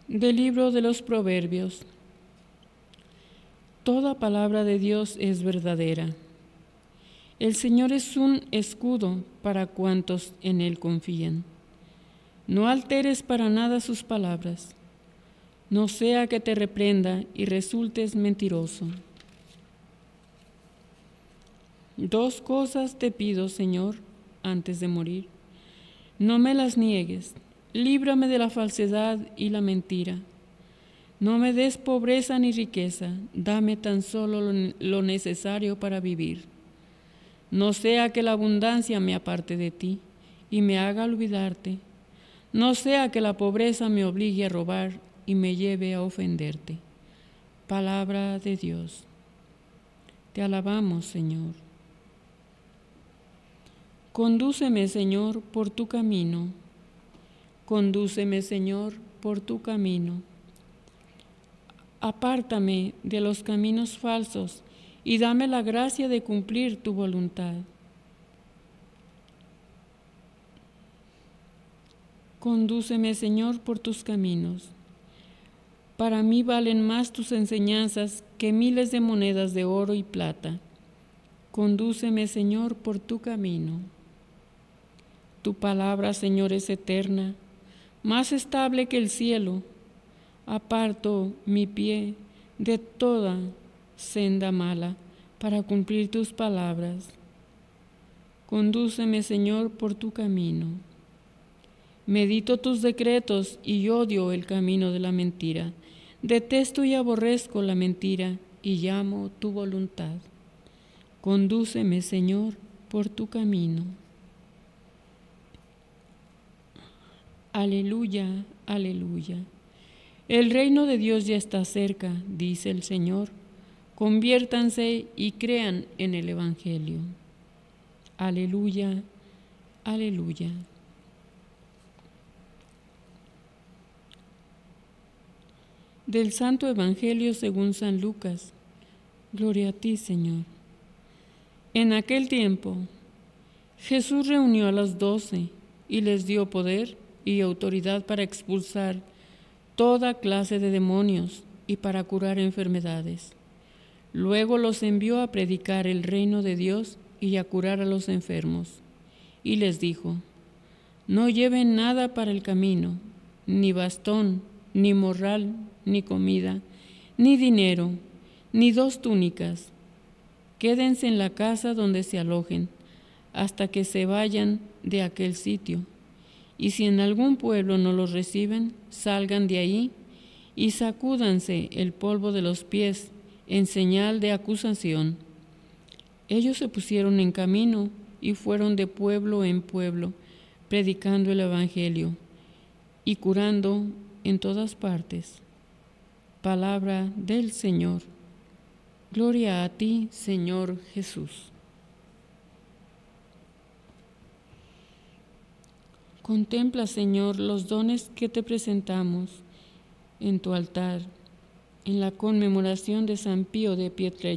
Del libro de los Proverbios. Toda palabra de Dios es verdadera. El Señor es un escudo para cuantos en Él confían. No alteres para nada sus palabras, no sea que te reprenda y resultes mentiroso. 2 cosas te pido, Señor, antes de morir. No me las niegues, líbrame de la falsedad y la mentira. No me des pobreza ni riqueza, dame tan solo lo necesario para vivir. No sea que la abundancia me aparte de ti y me haga olvidarte. No sea que la pobreza me obligue a robar y me lleve a ofenderte. Palabra de Dios. Te alabamos, Señor. Condúceme, Señor, por tu camino. Condúceme, Señor, por tu camino. Apártame de los caminos falsos y dame la gracia de cumplir tu voluntad. Condúceme, Señor, por tus caminos. Para mí valen más tus enseñanzas que miles de monedas de oro y plata. Condúceme, Señor, por tu camino. Tu palabra, Señor, es eterna, más estable que el cielo. Aparto mi pie de toda senda mala para cumplir tus palabras. Condúceme, Señor, por tu camino. Medito tus decretos y odio el camino de la mentira. Detesto y aborrezco la mentira y llamo tu voluntad. Condúceme, Señor, por tu camino. Aleluya, aleluya. El reino de Dios ya está cerca, dice el Señor. Conviértanse y crean en el Evangelio. Aleluya, aleluya. Del Santo Evangelio según San Lucas. Gloria a ti, Señor. En aquel tiempo, Jesús reunió a los 12 y les dio poder y autoridad para expulsar toda clase de demonios y para curar enfermedades. Luego los envió a predicar el reino de Dios y a curar a los enfermos. Y les dijo: no lleven nada para el camino, ni bastón, ni morral, ni comida, ni dinero, ni 2 túnicas. Quédense en la casa donde se alojen, hasta que se vayan de aquel sitio. Y si en algún pueblo no los reciben, salgan de ahí y sacúdanse el polvo de los pies en señal de acusación. Ellos se pusieron en camino y fueron de pueblo en pueblo, predicando el Evangelio y curando en todas partes. Palabra del Señor. Gloria a ti, Señor Jesús. Contempla, Señor, los dones que te presentamos en tu altar, en la conmemoración de San Pío de